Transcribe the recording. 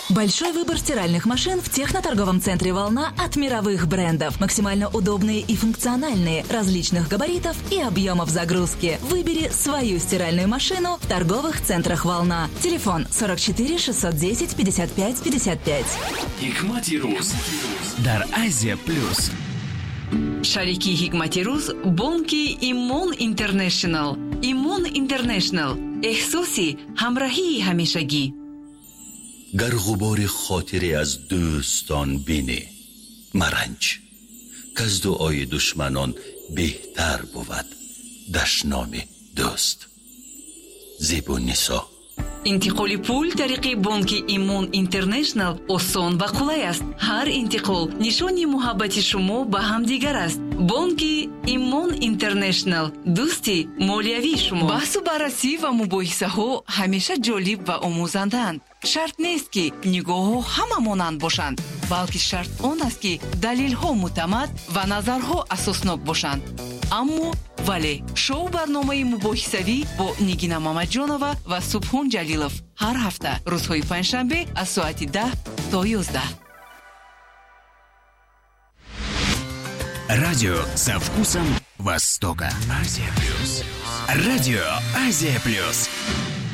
Большой выбор стиральных машин в техноторговом центре «Волна» от мировых брендов. Максимально удобные и функциональные, различных габаритов и объемов загрузки. Выбери свою стиральную машину в торговых центрах «Волна». Телефон 44 610 55 55. Hikmati Ruz дар Азия Плюс. Шарики Hikmati Ruz бонки Имон Интернешнл. Имон Интернешнл. احساسی همراهی همیشگی. گر غبار خاطری از دوستان بینی مرنج که از دعای دشمنان بهتر بود دشنام دوست. زیبا نیسا. انتقال پول طریق بانک ایمون اینترنشنل آسان و قولای است. هر انتقال نشانی محبت شما به هم دیگر است. بانک ایمون اینترنشنل دوستی مالیوی شما. بحث و بررسی و مباحثه ها همیشه جالب و آموزندند. شرط نیست که نگاه ها همه مانند باشند، بلکه شرط آن است که دلیل ها معتمد و نظرها اساسناک باشند. اما ولی شو برنامه مباحثوی با نگینا محمدجانова و سبحان جلیلов هر هفته روزهای پنجشنبه از ساعت 10 تا 11. Радио со вкусом Востока. Азия Плюс. Радио Азия Плюс.